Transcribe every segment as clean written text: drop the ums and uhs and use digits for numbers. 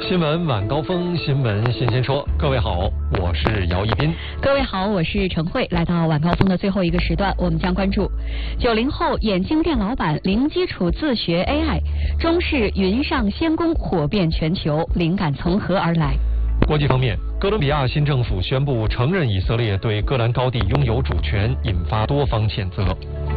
新闻晚高峰，新闻新鲜说。各位好，我是姚一斌。 各位好，我是陈慧。来到晚高峰的最后一个时段，我们将关注90后眼镜店老板零基础自学 AI， 中视云上仙宫火遍全球，灵感从何而来？ 国际方面，哥伦比亚新政府宣布承认以色列对戈兰高地拥有主权，引发多方谴责。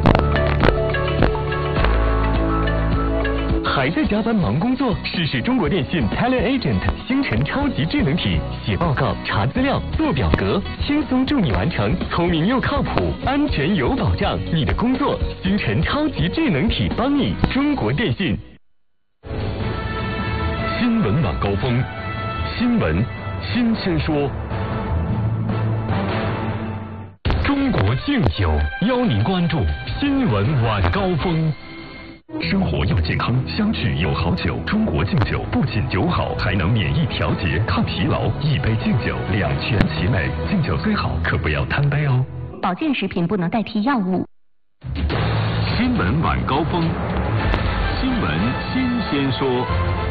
还在加班忙工作？试试中国电信 TeleAgent 星辰超级智能体，写报告、查资料、做表格，轻松助你完成，聪明又靠谱，安全有保障。你的工作，星辰超级智能体帮你。中国电信。新闻晚高峰，新闻新鲜说。中国敬酒邀您关注新闻晚高峰。生活要健康，相聚有好酒。中国敬酒不仅酒好，还能免疫调节、抗疲劳。一杯敬酒，两全其美。敬酒虽好，可不要贪杯哦。 保健食品不能代替药物。 新闻晚高峰，新闻新鲜说。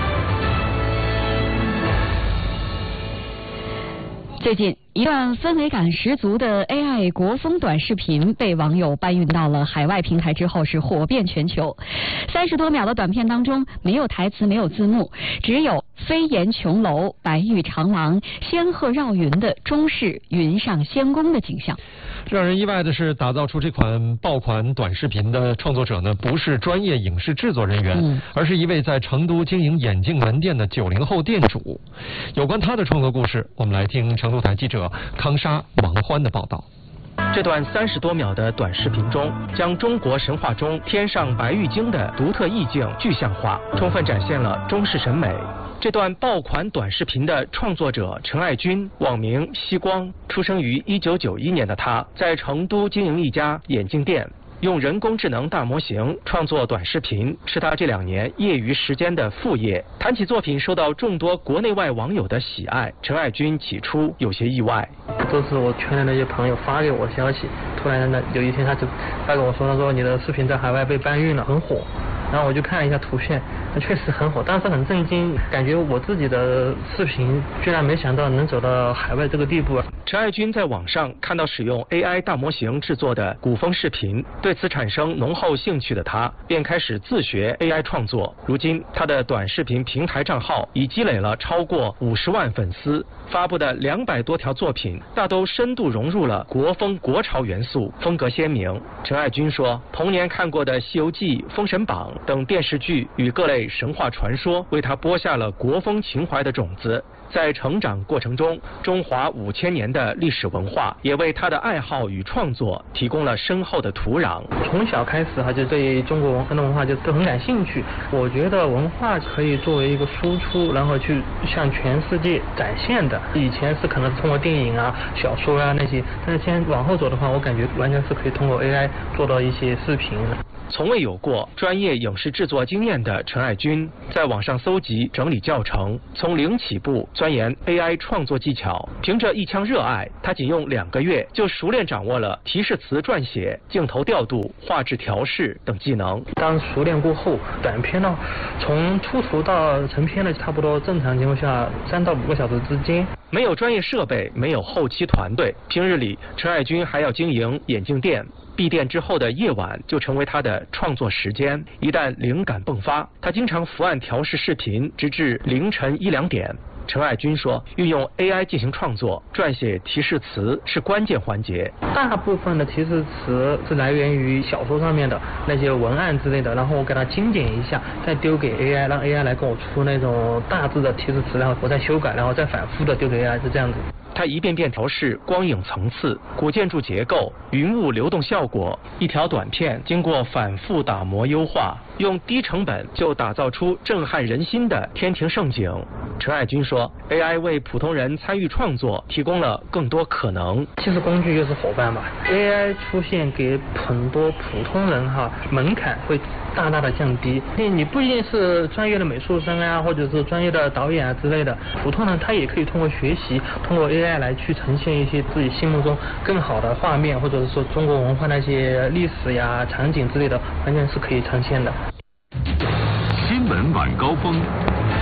最近，一段氛围感十足的 AI 国风短视频被网友搬运到了海外平台之后，是火遍全球。30多秒的短片当中，没有台词，没有字幕，只有飞檐琼楼、白玉长廊、仙鹤绕云的中式云上仙宫的景象。 让人意外的是，打造出这款爆款短视频的创作者呢，不是专业影视制作人员，而是一位在成都经营眼镜门店的90后店主。有关他的创作故事，我们来听成都台记者康莎、王欢的报道。 这段30多秒的短视频中，将中国神话中天上白玉京的独特意境具象化，充分展现了中式审美。这段爆款短视频的创作者陈爱军，网名西光，出生于1991年的他，在成都经营一家眼镜店。用人工智能大模型创作短视频，是他这2年业余时间的副业。谈起作品受到众多国内外网友的喜爱，陈爱军起初有些意外。 都是我圈内那些朋友发给我的消息，突然呢有一天他就发给我说，他说你的视频在海外被搬运了，很火。然后我就看了一下图片，那确实很火，但是很震惊，感觉我自己的视频居然没想到能走到海外这个地步。 陈爱军在网上看到使用 AI 大模型制作的古风视频，对此产生浓厚兴趣的他，便开始自学 AI 创作。如今，他的短视频平台账号已积累了超过50万粉丝，发布的200多条作品，大都深度融入了国风国潮元素，风格鲜明。陈爱军说，童年看过的《西游记》《封神榜》等电视剧与各类神话传说，为他播下了国风情怀的种子。在成长过程中，中华5000年的历史文化也为他的爱好与创作提供了深厚的土壤。 从小开始就对中国传统文化就都很感兴趣。我觉得文化可以作为一个输出，然后去向全世界展现的。以前是可能通过电影啊、小说啊那些，但是现在往后走的话，我感觉完全是可以通过 AI 做到一些视频的。 从未有过专业影视制作经验的陈爱军，在网上搜集整理教程，从零起步钻研 AI 创作技巧。凭着一腔热爱，他仅用2个月就熟练掌握了提示词撰写、镜头调度、画质调试等技能。 当熟练过后，短片呢，从出图到成片呢，差不多正常情况下3到5个小时之间。 没有专业设备，没有后期团队，平日里陈爱军还要经营眼镜店。闭店之后的夜晚就成为他的创作时间。一旦灵感迸发，他经常伏案调试视频，直至凌晨1、2点。陈爱军说，运用 AI 进行创作，撰写提示词是关键环节。 大部分的提示词是来源于小说上面的那些文案之类的，然后我给它精简一下，再丢给 AI， 让 AI 来跟我出那种大致的提示词，然后我再修改，然后再反复的丢给 AI， 是这样子。 他一遍遍调试光影层次、古建筑结构、云雾流动效果，一条短片经过反复打磨优化，用低成本就打造出震撼人心的天庭盛景。陈爱军说 ，AI 为普通人参与创作提供了更多可能。 其实工具就是伙伴嘛 ，AI 出现给很多普通人门槛会大大的降低。你不一定是专业的美术生啊，或者是专业的导演啊之类的，普通人他也可以通过学习，通过 AI 来去呈现一些自己心目中更好的画面，或者是说中国文化那些历史呀、场景之类的，完全是可以呈现的。 新闻晚高峰，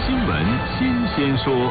新闻新鲜说。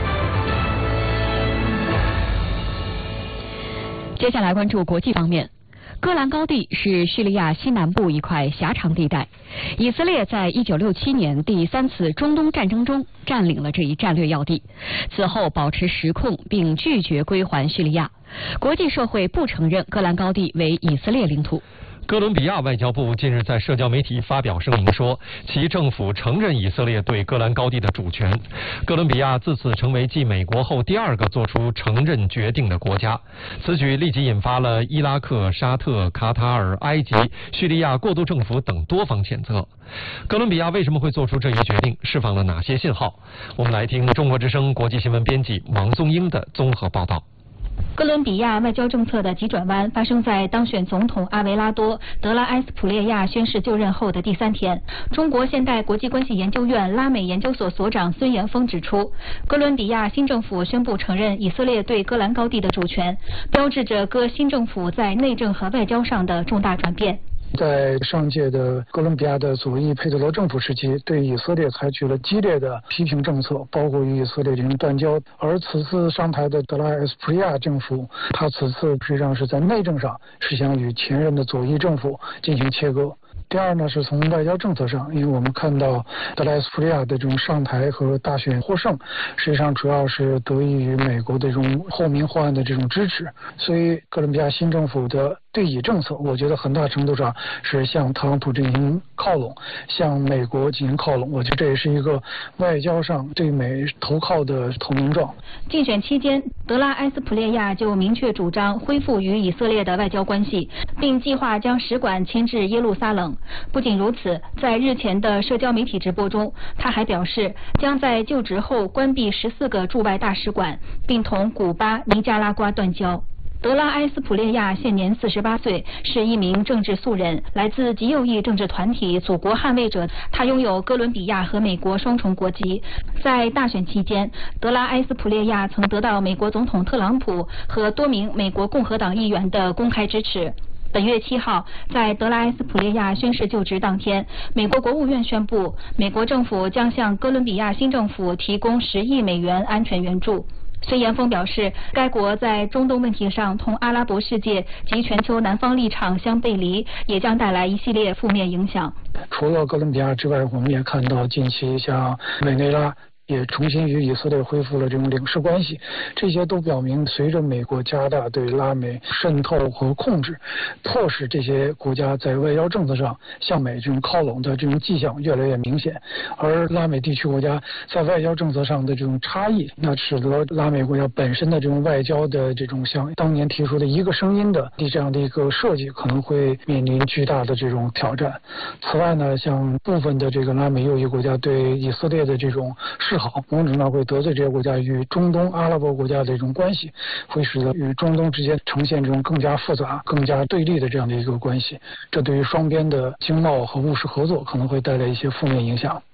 接下来关注国际方面。戈兰高地是叙利亚西南部一块狭长地带，以色列在1967年第3次中东战争中占领了这一战略要地，此后保持实控并拒绝归还叙利亚。国际社会不承认戈兰高地为以色列领土。 哥伦比亚外交部近日在社交媒体发表声明说，其政府承认以色列对戈兰高地的主权。哥伦比亚自此成为继美国后第2个做出承认决定的国家。此举立即引发了伊拉克、沙特、卡塔尔、埃及、叙利亚过渡政府等多方谴责。哥伦比亚为什么会做出这一决定？释放了哪些信号？我们来听中国之声国际新闻编辑王宗英的综合报道。 哥伦比亚外交政策的急转弯发生在当选总统阿维拉多·德拉埃斯普列亚宣誓就任后的第3天。中国现代国际关系研究院拉美研究所所长孙延峰指出，哥伦比亚新政府宣布承认以色列对戈兰高地的主权，标志着各新政府在内政和外交上的重大转变。 在上届的哥伦比亚的左翼佩德罗政府时期，对以色列采取了激烈的批评政策，包括与以色列进行断交。而此次上台的德拉埃斯普利亚政府，他此次实际上是在内政上是想与前任的左翼政府进行切割。第二呢，是从外交政策上，因为我们看到德拉埃斯普利亚的这种上台和大选获胜，实际上主要是得益于美国的这种后明后暗的这种支持，所以哥伦比亚新政府的对以政策，我觉得很大程度上是向特朗普进行靠拢，向美国进行靠拢。我觉得这也是一个外交上对美投靠的投名状。 竞选期间，德拉埃斯普列亚就明确主张恢复与以色列的外交关系，并计划将使馆迁至耶路撒冷。不仅如此，在日前的社交媒体直播中，他还表示将在就职后关闭14个驻外大使馆，并同古巴、尼加拉瓜断交。德拉埃斯普列亚现年48岁，是一名政治素人，来自极右翼政治团体祖国捍卫者。他拥有哥伦比亚和美国双重国籍。在大选期间，德拉埃斯普列亚曾得到美国总统特朗普和多名美国共和党议员的公开支持。本月7号，在德拉埃斯普列亚宣誓就职当天，美国国务院宣布，美国政府将向哥伦比亚新政府提供10亿美元安全援助。孙延峰表示，该国在中东问题上同阿拉伯世界及全球南方立场相背离，也将带来一系列负面影响。 除了哥伦比亚之外，我们也看到近期像委内瑞拉也重新与以色列恢复了这种领事关系，这些都表明，随着美国加大对拉美渗透和控制，迫使这些国家在外交政策上向美这种靠拢的这种迹象越来越明显。而拉美地区国家在外交政策上的这种差异，那使得拉美国家本身的这种外交的这种像当年提出的一个声音的这样的一个设计，可能会面临巨大的这种挑战。此外呢，像部分的这个拉美右翼国家对以色列的这种示好，某种程度上会得罪这些国家与中东阿拉伯国家的这种关系，会使得与中东之间呈现这种更加复杂、更加对立的这样的一个关系。这对于双边的经贸和务实合作可能会带来一些负面影响。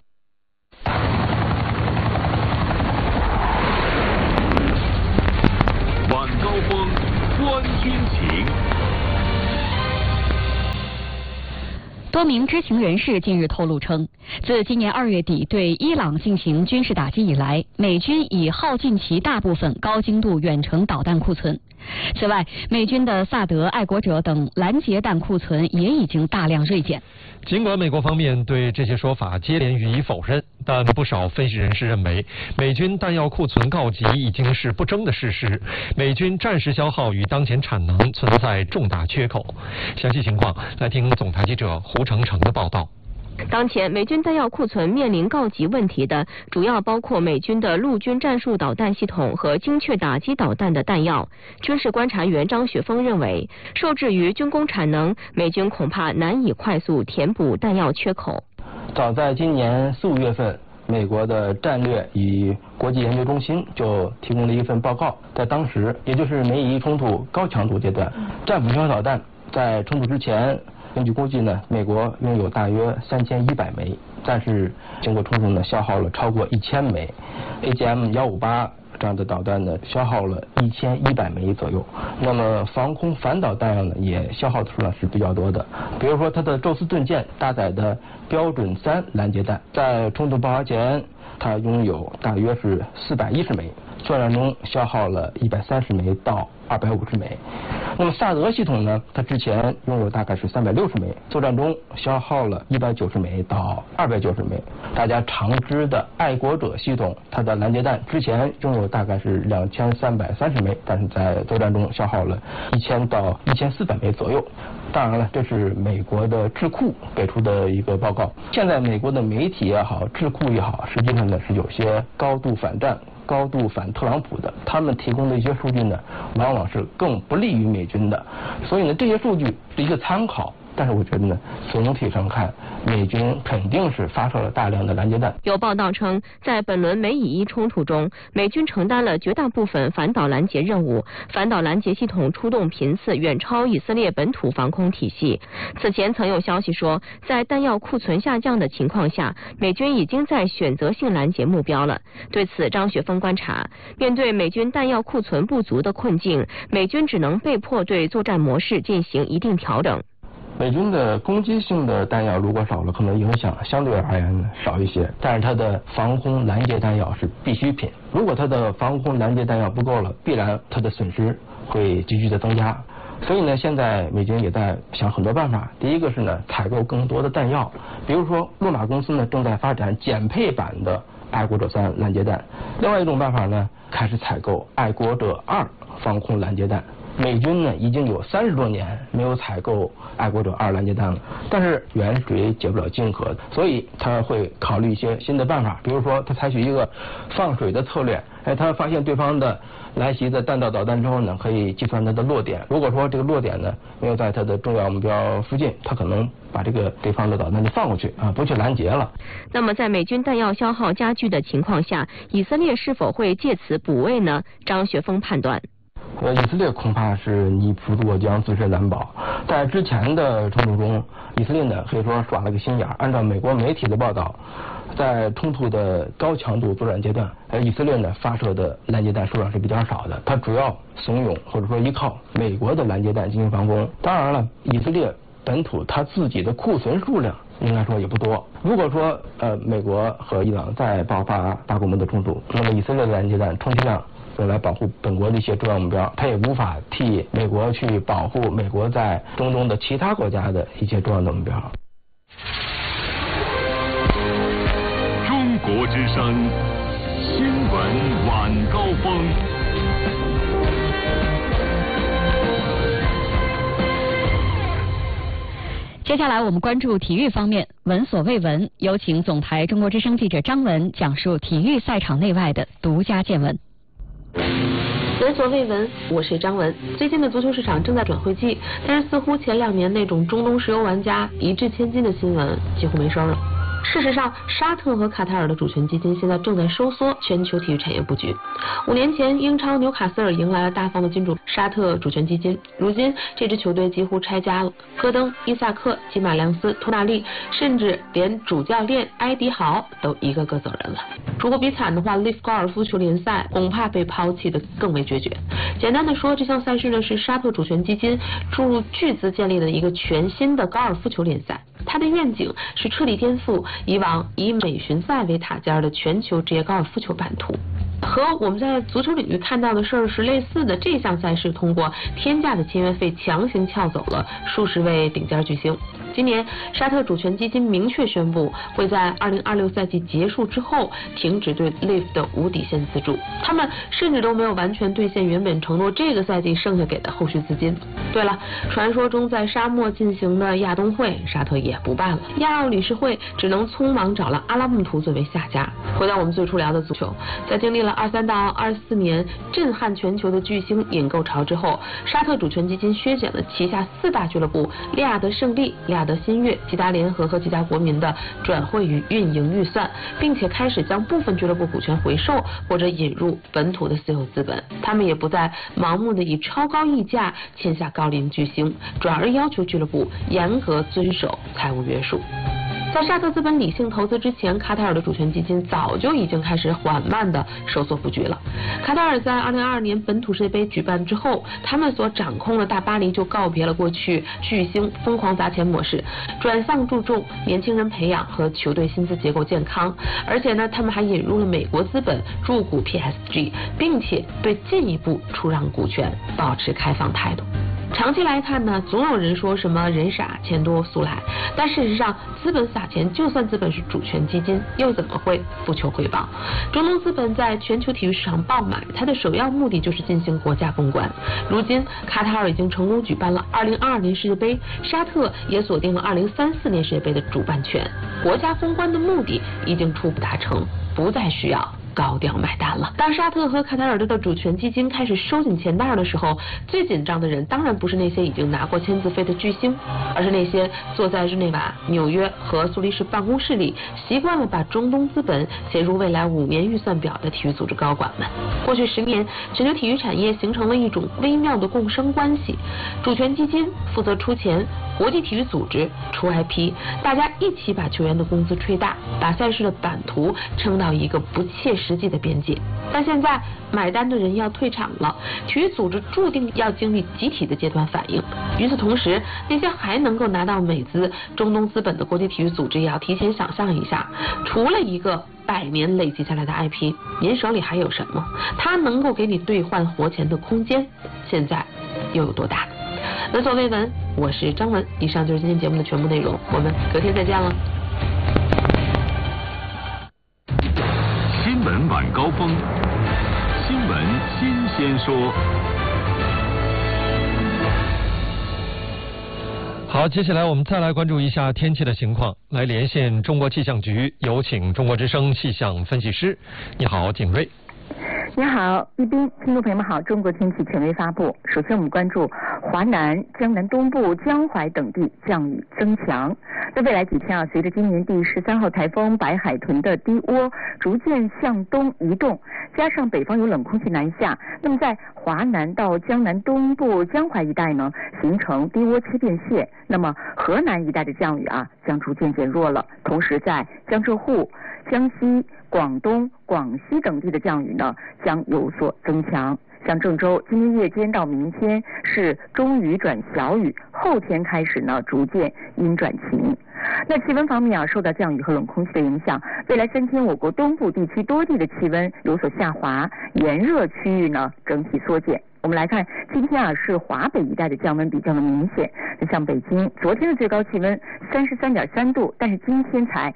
晚高峰，观军情。 多名知情人士近日透露称，自今年2月底对伊朗进行军事打击以来，美军已耗尽其大部分高精度远程导弹库存。此外，美军的萨德、爱国者等拦截弹库存也已经大量锐减。 尽管美国方面对这些说法接连予以否认，但不少分析人士认为，美军弹药库存告急已经是不争的事实，美军战时消耗与当前产能存在重大缺口。详细情况来听总台记者胡成成的报道。 当前美军弹药库存面临告急问题的主要包括美军的陆军战术导弹系统和精确打击导弹的弹药。军事观察员张雪峰认为，受制于军工产能，美军恐怕难以快速填补弹药缺口。 早在今年4、5月份，美国的战略与国际研究中心就提供了一份报告，在当时，也就是美以冲突高强度阶段，战斧巡航导弹在冲突之前，根据估计呢，美国拥有大约3100枚，但是经过冲突呢，消耗了超过1000枚。AGM-158这样的导弹呢，消耗了1100枚左右。那么防空反导弹药呢，也消耗的数量是比较多的。比如说它的宙斯盾舰搭载的标准3拦截弹，在冲突爆发前， 它拥有大约是410枚，作战中消耗了130枚到250枚。那么萨德系统呢，它之前拥有大概是360枚，作战中消耗了190枚到290枚。大家常知的爱国者系统，它的拦截弹之前拥有大概是2330枚，但是在作战中消耗了1000到1400枚左右。当然了，这是美国的智库给出的一个报告。现在美国的媒体也好，智库也好，实际上呢是有些高度反战、高度反特朗普的，他们提供的一些数据呢，往往是更不利于美军的。所以呢，这些数据是一个参考。但是我觉得呢，总体上看，美军肯定是发射了大量的拦截弹。 有报道称，在本轮美以伊冲突中，美军承担了绝大部分反导拦截任务，反导拦截系统出动频次远超以色列本土防空体系。此前曾有消息说，在弹药库存下降的情况下，美军已经在选择性拦截目标了。对此，张雪峰观察，面对美军弹药库存不足的困境，美军只能被迫对作战模式进行一定调整。 美军的攻击性的弹药如果少了，可能影响相对而言少一些，但是它的防空拦截弹药是必需品。如果它的防空拦截弹药不够了，必然它的损失会急剧的增加。所以呢，现在美军也在想很多办法。第一个是呢，采购更多的弹药，比如说洛马公司呢正在发展减配版的爱国者3拦截弹。另外一种办法呢，开始采购爱国者2防空拦截弹。美军呢已经有30多年没有采购爱国者2拦截弹了，但是远水解不了近渴，所以他会考虑一些新的办法，比如说他采取一个放水的策略。他发现对方的来袭的弹道导弹之后呢，可以计算它的落点。如果说这个落点呢没有在它的重要目标附近，他可能把这个对方的导弹就放过去不去拦截了。 那么在美军弹药消耗加剧的情况下，以色列是否会借此补位呢？张雪峰判断， 以色列恐怕是你不渡过江，自身难保。在之前的冲突中，以色列呢可以说耍了个心眼。按照美国媒体的报道，在冲突的高强度作战阶段，以色列呢发射的拦截弹数量是比较少的，它主要怂恿或者说依靠美国的拦截弹进行防攻。当然了，以色列本土它自己的库存数量应该说也不多。如果说美国和伊朗再爆发大规模的冲突，那么以色列的拦截弹充其量用来保护本国的一些重要目标，它也无法替美国去保护美国在中东的其他国家的一些重要的目标。 中国之声新闻晚高峰。 接下来我们关注体育方面，闻所未闻，有请总台中国之声记者张文讲述体育赛场内外的独家见闻。 闻所未闻，我是张文。最近的足球市场正在转会季，但是似乎前2年那种中东石油玩家一掷千金的新闻几乎没声了。事实上，沙特和卡塔尔的主权基金现在正在收缩全球体育产业布局。5年前，英超纽卡斯尔迎来了大方的金主沙特主权基金，如今这支球队几乎拆家了。戈登、伊萨克、吉马良斯、托纳利，甚至连主教练埃迪豪都一个个走人了。如果比惨的话，Live 高尔夫球联赛恐怕被抛弃的更为决绝。简单的说，这项赛事呢是沙特主权基金注入巨资建立的一个全新的高尔夫球联赛。它的愿景是彻底颠覆以往以美巡赛为塔尖的全球职业高尔夫球版图。和我们在足球领域看到的事儿是类似的，这项赛事通过天价的签约费强行撬走了数十位顶尖巨星。今年沙特主权基金明确宣布会在2026赛季结束之后停止对 Live 的无底线资助，他们甚至都没有完全兑现原本承诺这个赛季剩下给的后续资金。对了，传说中在沙漠进行的亚冬会，沙特也不办了，亚奥理事会只能匆忙找了阿拉木图作为下家。回到我们最初聊的足球，在经历了23到24年震撼全球的巨星引购潮之后，沙特主权基金削减了旗下4大俱乐部利雅得胜利、利雅得新月、吉达联合和吉达国民的转会与运营预算，并且开始将部分俱乐部股权回售或者引入本土的私有资本。他们也不再盲目的以超高溢价签下高龄巨星，转而要求俱乐部严格遵守财务约束。 在沙特资本理性投资之前，卡塔尔的主权基金早就已经开始缓慢的收缩布局了。卡塔尔在2022年本土世界杯举办之后，他们所掌控的大巴黎就告别了过去巨星疯狂砸钱模式，转向注重年轻人培养和球队薪资结构健康。而且呢，他们还引入了美国资本入股 PSG， 并且对进一步出让股权保持开放态度。长期来看呢，总有人说什么人傻钱多速来，但事实上，资本撒钱，就算资本是主权基金，又怎么会不求回报？中东资本在全球体育市场爆买，它的首要目的就是进行国家公关。如今，卡塔尔已经成功举办了2022年世界杯，沙特也锁定了2034年世界杯的主办权，国家公关的目的已经初步达成，不再需要高调买单了。当沙特和卡塔尔的主权基金开始收紧钱袋的时候，最紧张的人当然不是那些已经拿过签字费的巨星，而是那些坐在日内瓦、纽约和苏黎世办公室里，习惯了把中东资本写入未来5年预算表的体育组织高管们。过去10年，全球体育产业形成了一种微妙的共生关系，主权基金负责出钱，国际体育组织出 IP， 大家一起把球员的工资吹大，把赛事的版图撑到一个不切实际的边界。但现在买单的人要退场了，体育组织注定要经历集体的阶段反应。与此同时，那些还能够拿到美资中东资本的国际体育组织也要提前想象一下，除了一个100年累积下来的 IP， 您手里还有什么？它能够给你兑换活钱的空间，现在又有多大？闻所未闻，我是张文。以上就是今天节目的全部内容，我们隔天再见了。 新闻晚高峰，新闻新鲜说。 好，接下来我们再来关注一下天气的情况，来连线中国气象局，有请中国之声气象分析师。你好，景睿。 你好，一斌，听众朋友们好。中国天气权威发布，首先我们关注华南、江南东部、江淮等地降雨增强。在未来几天随着今年第13号台风白海豚的低涡逐渐向东移动，加上北方有冷空气南下，那么在华南到江南东部、江淮一带呢，形成低涡切变线。那么河南一带的降雨将逐渐减弱了，同时在江浙沪、江西、广东、广西等地的降雨呢将有所增强。像郑州今天夜间到明天是中雨转小雨，后天开始呢逐渐阴转晴。那气温方面受到降雨和冷空气的影响，未来3天我国东部地区多地的气温有所下滑，炎热区域呢整体缩减。我们来看今天是华北一带的降温比较的明显，像北京昨天的最高气温33.3度，但是今天才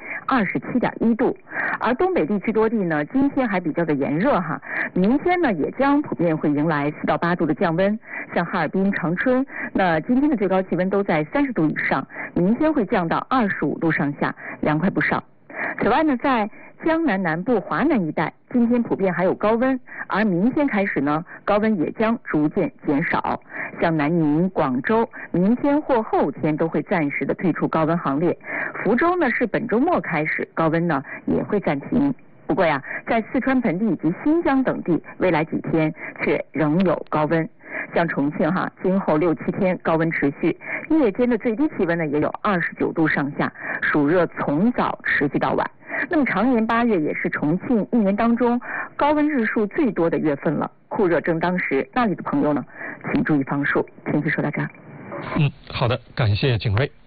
27.1度，而东北地区多地呢今天还比较的炎热明天呢也将普遍会迎来4到8度的降温，像哈尔滨、长春，那今天的最高气温都在30度以上，明天会降到25度上下，凉快不少。此外呢，在江南南部、华南一带，今天普遍还有高温，而明天开始呢，高温也将逐渐减少。像南宁、广州，明天或后天都会暂时的退出高温行列。福州呢，是本周末开始高温呢也会暂停。不过在四川盆地以及新疆等地，未来几天却仍有高温。像重庆今后6、7天高温持续，夜间的最低气温呢也有29度上下，暑热从早持续到晚。那么常年8月也是重庆1年当中高温日数最多的月份了，酷热正当时，那里的朋友呢请注意防暑。天气说到这儿。 好的，感谢景睿。